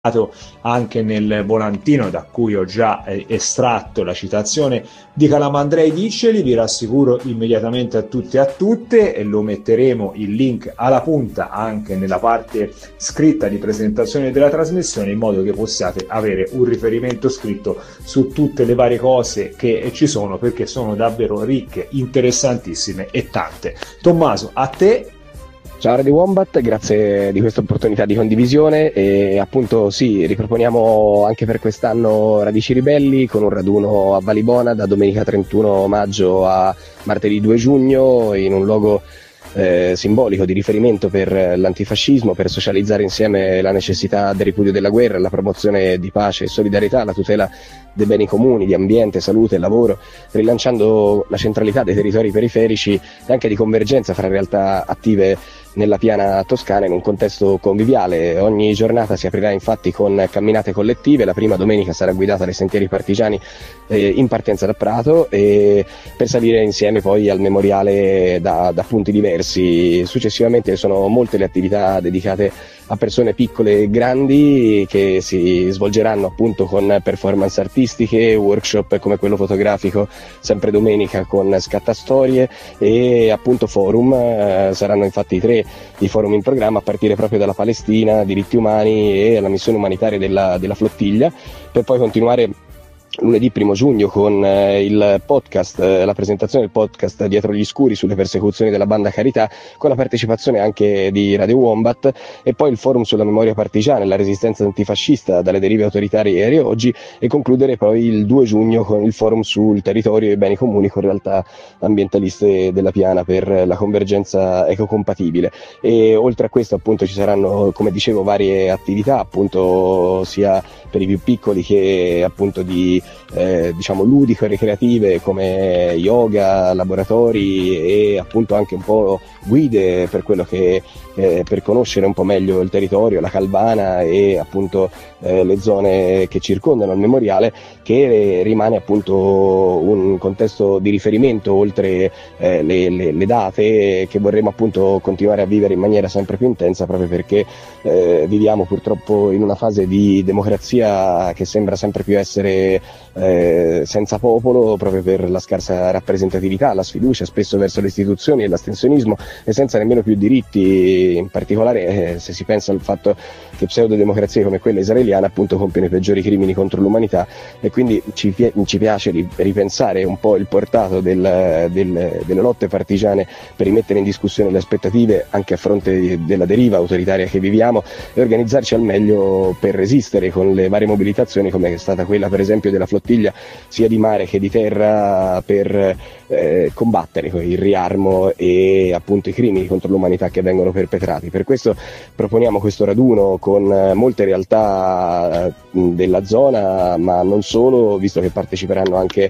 anche nel volantino da cui ho già estratto la citazione di Calamandrei Diceli. Vi rassicuro immediatamente a tutti e a tutte, e lo metteremo il link alla punta anche nella parte scritta di presentazione della trasmissione, in modo che possiate avere un riferimento scritto su tutte le varie cose che ci sono, perché sono davvero ricche, interessantissime e tante. Tommaso, a te. Ciao Radio Wombat, grazie di questa opportunità di condivisione, e appunto sì, riproponiamo anche per quest'anno Radici Ribelli con un raduno a Valibona da domenica 31 maggio a martedì 2 giugno in un luogo simbolico di riferimento per l'antifascismo, per socializzare insieme la necessità del ripudio della guerra, la promozione di pace e solidarietà, la tutela dei beni comuni, di ambiente, salute e lavoro, rilanciando la centralità dei territori periferici e anche di convergenza fra realtà attive nella piana toscana in un contesto conviviale. Ogni giornata si aprirà infatti con camminate collettive. La prima domenica sarà guidata dai sentieri partigiani in partenza da Prato, e per salire insieme poi al memoriale da punti diversi. Successivamente sono molte le attività dedicate a persone piccole e grandi che si svolgeranno appunto con performance artistiche, workshop come quello fotografico sempre domenica con Scattastorie, e appunto forum. Saranno infatti 3 i forum in programma, a partire proprio dalla Palestina, diritti umani e la missione umanitaria della flottiglia, per poi continuare lunedì 1 giugno con il podcast, la presentazione del podcast Dietro gli Scuri sulle persecuzioni della banda Carità, con la partecipazione anche di Radio Wombat, e poi il forum sulla memoria partigiana e la resistenza antifascista dalle derive autoritarie ieri e oggi, e concludere poi il 2 giugno con il forum sul territorio e i beni comuni con realtà ambientaliste della Piana per la convergenza ecocompatibile. E oltre a questo appunto ci saranno, come dicevo, varie attività appunto sia per i più piccoli che appunto di diciamo ludico e ricreative, come yoga, laboratori e appunto anche un po' guide per quello che per conoscere un po' meglio il territorio, la Calvana e appunto le zone che circondano il memoriale, che rimane appunto un contesto di riferimento oltre le date che vorremmo appunto continuare a vivere in maniera sempre più intensa, proprio perché viviamo purtroppo in una fase di democrazia che sembra sempre più essere senza popolo, proprio per la scarsa rappresentatività, la sfiducia spesso verso le istituzioni e l'astensionismo, e senza nemmeno più diritti, in particolare se si pensa al fatto che pseudodemocrazie come quella israeliana appunto compiono i peggiori crimini contro l'umanità. E quindi ci piace ripensare un po' il portato delle lotte partigiane per rimettere in discussione le aspettative anche a fronte della deriva autoritaria che viviamo, e organizzarci al meglio per resistere con le varie mobilitazioni, come è stata quella per esempio della flottiglia sia di mare che di terra, per combattere il riarmo e appunto i crimini contro l'umanità che vengono perpetrati. Per questo proponiamo questo raduno con molte realtà della zona, ma non solo, visto che parteciperanno anche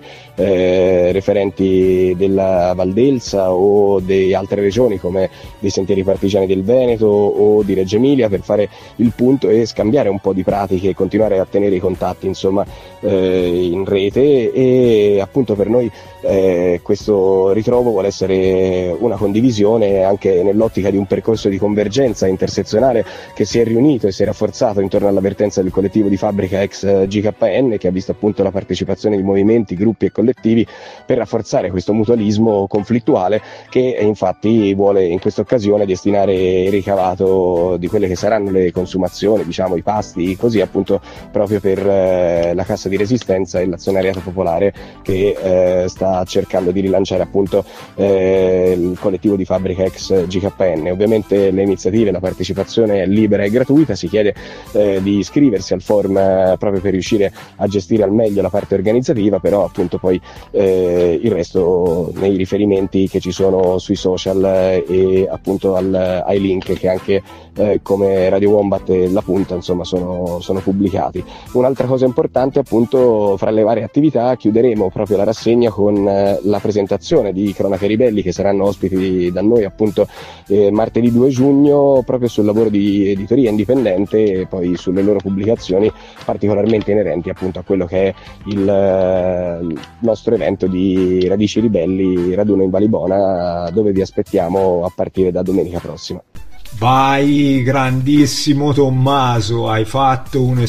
referenti della Valdelsa o di altre regioni come dei Sentieri Partigiani del Veneto o di Reggio Emilia, per fare il punto e scambiare un po' di pratiche e continuare a tenere i contatti insomma in rete. E appunto per noi questo ritrovo vuole essere una condivisione anche nell'ottica di un percorso di convergenza intersezionale che si è riunito e si è rafforzato intorno all'avvertenza del collettivo di fabbrica ex GKN, che ha visto appunto la partecipazione di movimenti, gruppi e collettivi per rafforzare questo mutualismo conflittuale, che infatti vuole in questa occasione destinare il ricavato di quelle che saranno le consumazioni, diciamo i pasti, così appunto proprio per la Cassa di Resistenza e l'azionariato popolare che sta cercando di rilanciare appunto il collettivo di fabbrica ex GKN. Ovviamente le iniziative, la partecipazione è libera e gratuita, si chiede di iscriversi al forum proprio per riuscire a gestire al meglio la parte organizzativa, però appunto poi il resto nei riferimenti che ci sono sui social e appunto ai link che anche come Radio Wombat e La Punta insomma sono pubblicati. Un'altra cosa importante appunto, fra le varie attività chiuderemo proprio la rassegna con la presentazione di Cronache Ribelli, che saranno ospiti da noi appunto martedì 2 giugno proprio sul lavoro di editoria indipendente e poi sulle loro pubblicazioni particolarmente inerenti appunto a quello che è il nostro evento di Radici Ribelli Raduno in Valibona, dove vi aspettiamo a partire da domenica prossima. Vai, grandissimo Tommaso, hai fatto un